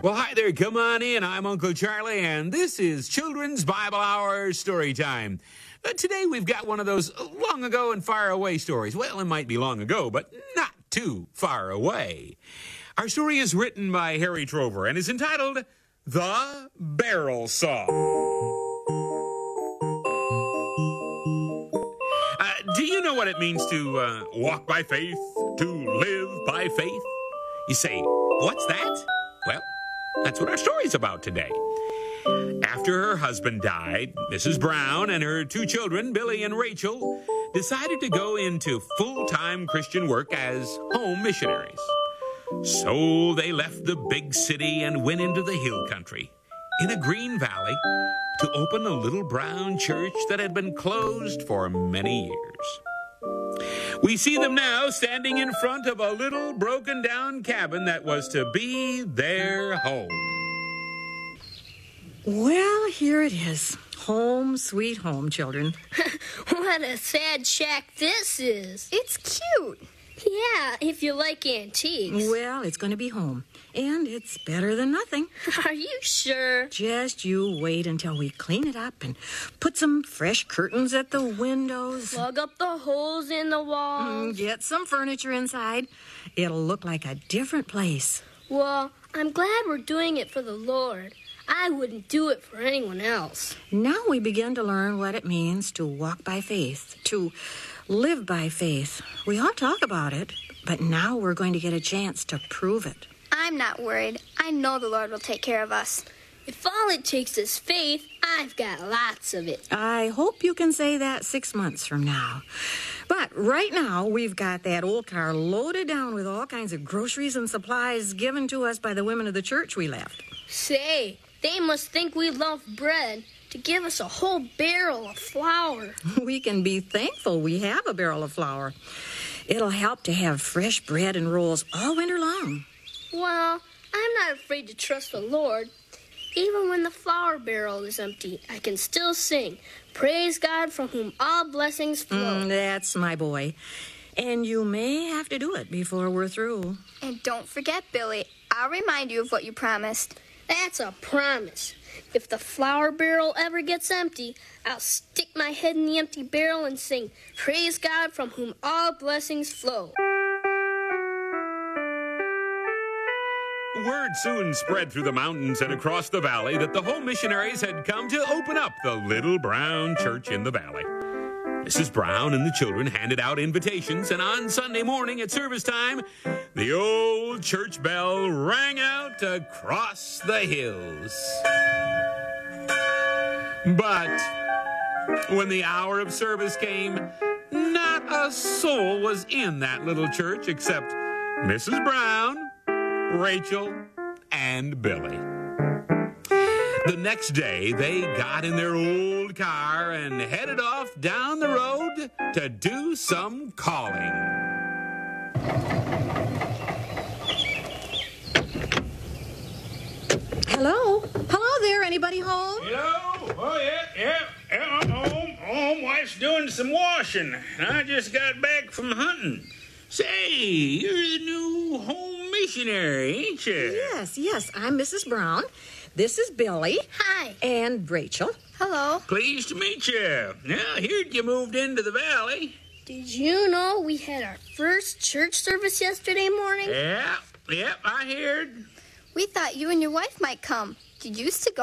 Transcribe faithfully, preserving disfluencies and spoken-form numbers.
Well, hi there. Come on in. I'm Uncle Charlie, and this is Children's Bible Hour Story Time. Uh, today, we've got one of those long ago and far away stories. Well, it might be long ago, but not too far away. Our story is written by Harry Trover and is entitled The Barrel Saw. Uh, do you know what it means to uh, walk by faith, to live by faith? You say, what's that? Well, that's what our story's about today. After her husband died, Missus Brown and her two children, Billy and Rachel, decided to go into full-time Christian work as home missionaries. So they left the big city and went into the hill country, in a green valley, to open a little brown church that had been closed for many years. We see them now standing in front of a little broken-down cabin that was to be their home. Well, here it is. Home, sweet home, children. What a sad shack this is. It's cute. Yeah, if you like antiques. Well, it's going to be home. And it's better than nothing. Are you sure? Just you wait until we clean it up and put some fresh curtains at the windows. Plug up the holes in the walls. Mm, get some furniture inside. It'll look like a different place. Well, I'm glad we're doing it for the Lord. I wouldn't do it for anyone else. Now we begin to learn what it means to walk by faith, to live by faith. We all talk about it, but now we're going to get a chance to prove it. I'm not worried. I know the Lord will take care of us. If all it takes is faith, I've got lots of it. I hope you can say that six months from now. But right now, we've got that old car loaded down with all kinds of groceries and supplies given to us by the women of the church we left. Say, they must think we love bread to give us a whole barrel of flour. We can be thankful we have a barrel of flour. It'll help to have fresh bread and rolls all winter long. Well, I'm not afraid to trust the Lord. Even when the flour barrel is empty, I can still sing, "Praise God from whom all blessings flow." Mm, that's my boy. And you may have to do it before we're through. And don't forget, Billy, I'll remind you of what you promised. That's a promise. If the flour barrel ever gets empty, I'll stick my head in the empty barrel and sing, "Praise God from whom all blessings flow." Word soon spread through the mountains and across the valley that the home missionaries had come to open up the little brown church in the valley. Missus Brown and the children handed out invitations, and on Sunday morning at service time, the old church bell rang out across the hills. But when the hour of service came, not a soul was in that little church except Missus Brown, Rachel, and Billy. The next day, they got in their old car and headed off down the road to do some calling. Hello? Hello there, anybody home? Hello? Oh, yeah, yeah, yeah, I'm home. Home, wife's doing some washing. I just got back from hunting. Say, you're the new home missionary, ain't you? Yes, yes, I'm Missus Brown. This is Billy. Hi. And Rachel. Hello. Pleased to meet you. Now, I heard you moved into the valley. Did you know we had our first church service yesterday morning? Yeah, yep, I heard. We thought you and your wife might come. Did you used to go